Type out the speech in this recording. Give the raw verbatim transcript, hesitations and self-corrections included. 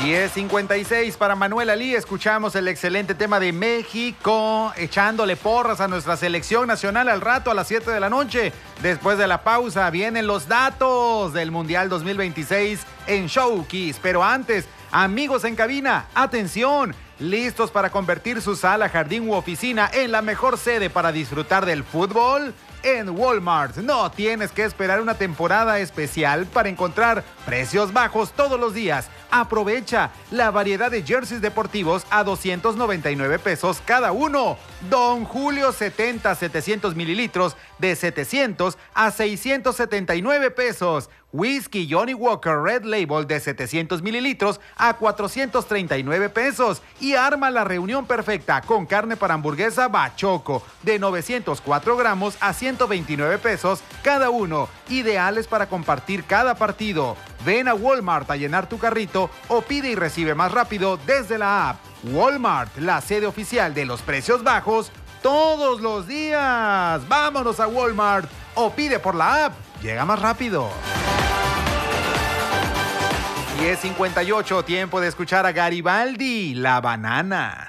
diez cincuenta y seis para Manuel Ali. Escuchamos el excelente tema de México, echándole porras a nuestra selección nacional al rato a las siete de la noche. Después de la pausa vienen los datos del Mundial dos mil veintiséis en Showkiss. Pero antes, amigos en cabina, atención, listos para convertir su sala, jardín u oficina en la mejor sede para disfrutar del fútbol. En Walmart no tienes que esperar una temporada especial para encontrar precios bajos todos los días. Aprovecha la variedad de jerseys deportivos a doscientos noventa y nueve pesos cada uno. Don Julio setenta, setecientos mililitros de setecientos a seiscientos setenta y nueve pesos. Whisky Johnny Walker Red Label de setecientos mililitros a cuatrocientos treinta y nueve pesos. Y arma la reunión perfecta con carne para hamburguesa Bachoco de novecientos cuatro gramos a ciento veintinueve pesos cada uno. Ideales para compartir cada partido. Ven a Walmart a llenar tu carrito o pide y recibe más rápido desde la app. Walmart, la sede oficial de los precios bajos todos los días. Vámonos a Walmart o pide por la app. Llega más rápido. diez cincuenta y ocho, tiempo de escuchar a Garibaldi, La Banana.